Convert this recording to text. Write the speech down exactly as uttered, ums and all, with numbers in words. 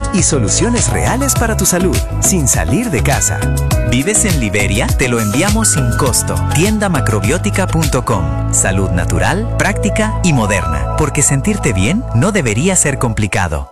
y soluciones reales para tu salud, sin salir de casa. ¿Vives en Liberia? Te lo enviamos sin costo. tienda macrobiótica punto com. Salud natural, práctica y moderna. Porque sentirte bien no debería ser complicado.